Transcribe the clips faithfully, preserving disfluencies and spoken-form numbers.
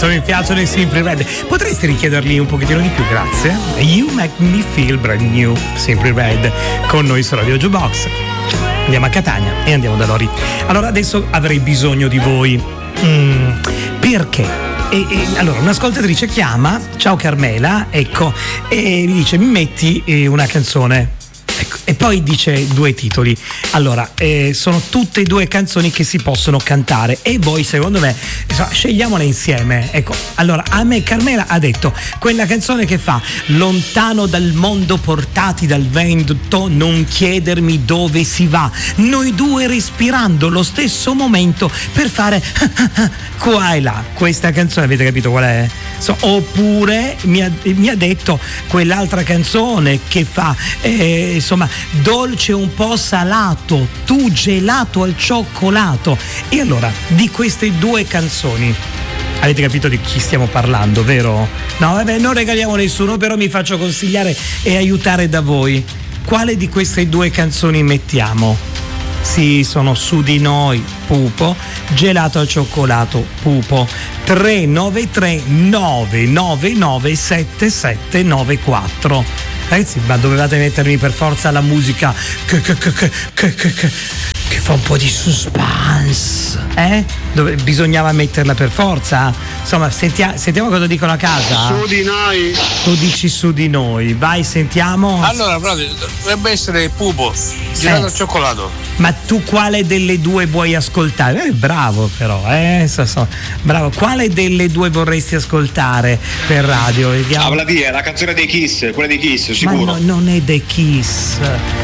quanto mi piacciono i Simply Red. Potresti richiederli un pochettino di più, grazie. You make me feel brand new, Simply Red, con noi su Radio Jukebox. Andiamo a Catania e andiamo da Lori. Allora adesso avrei bisogno di voi. Mm, perché? E, e, allora un'ascoltatrice chiama, ciao Carmela, ecco, e mi dice mi metti eh, una canzone. Ecco, e poi dice due titoli. Allora, eh, sono tutte e due canzoni che si possono cantare e voi secondo me insomma, scegliamole insieme. Ecco, allora a me Carmela ha detto quella canzone che fa lontano dal mondo portati dal vento, non chiedermi dove si va, noi due respirando lo stesso momento per fare qua e là. Questa canzone avete capito qual è? So, oppure mi ha, mi ha detto quell'altra canzone che fa eh, insomma dolce un po' salato, tu gelato al cioccolato. E allora di queste due canzoni avete capito di chi stiamo parlando, vero? No, vabbè, non regaliamo nessuno, però mi faccio consigliare e aiutare da voi. Quale di queste due canzoni mettiamo? Sì, sono Su di noi, Pupo, Gelato al cioccolato, Pupo. Tre nove tre nove nove nove sette sette nove quattro. Ragazzi, ma dovevate mettermi per forza la musica che, che, che, che, che, che, che fa un po' di suspense, eh? Dove bisognava metterla per forza? Insomma, sentia, sentiamo cosa dicono a casa. Su di noi. Tu dici Su di noi, vai, sentiamo. Allora, proprio, dovrebbe essere Pupo, Gelato Eh. al cioccolato. Ma tu quale delle due vuoi ascoltare? Eh, bravo però, eh? So, so. Bravo. Quale delle due vorresti ascoltare per radio? Vediamo. Ah, quella lì è la canzone dei Kiss, quella dei Kiss, sicuro. Ma no, non è The Kiss.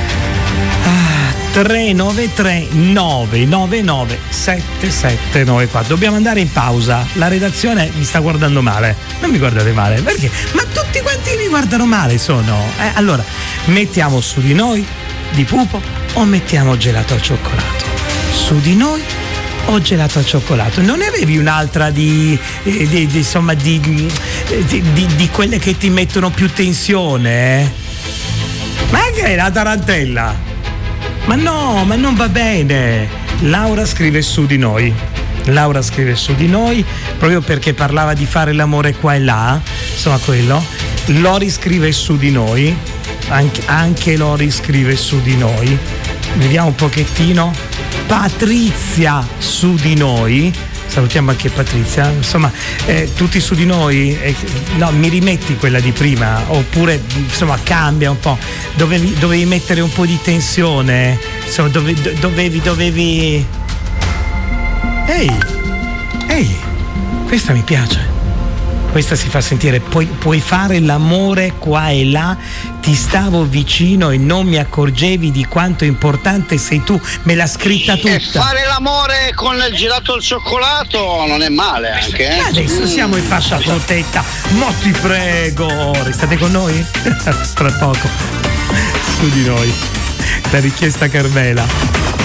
Ah, tre nove tre nove nove nove sette sette nove quattro. Dobbiamo andare in pausa. La redazione mi sta guardando male. Non mi guardate male, perché? Ma tutti quanti mi guardano male sono. Eh, allora, mettiamo Su di noi di Pupo o mettiamo Gelato al cioccolato? Su di noi o Gelato al cioccolato? Non ne avevi un'altra di, eh, di, di insomma di, di, di, di quelle che ti mettono più tensione? Eh? Ma che è la tarantella? Ma no, ma non va bene. Laura scrive Su di noi. Laura scrive Su di noi proprio perché parlava di fare l'amore qua e là, insomma quello. Lori scrive Su di noi. Anche, anche Lori scrive Su di noi. Vediamo un pochettino. Patrizia Su di noi. Salutiamo anche Patrizia. Insomma, eh, tutti Su di noi. Eh, no, mi rimetti quella di prima. Oppure, insomma, cambia un po'. Dovevi, dovevi mettere un po' di tensione. Insomma, dove, dovevi, dovevi. Ehi, ehi, questa mi piace. Questa si fa sentire, puoi, puoi fare l'amore qua e là, ti stavo vicino e non mi accorgevi di quanto importante sei tu, me l'ha scritta tutta. E fare l'amore con il gelato al cioccolato non è male anche, eh? Adesso siamo in fascia protetta, mo ti prego, restate con noi? Tra poco, Su di noi, la richiesta Carmela.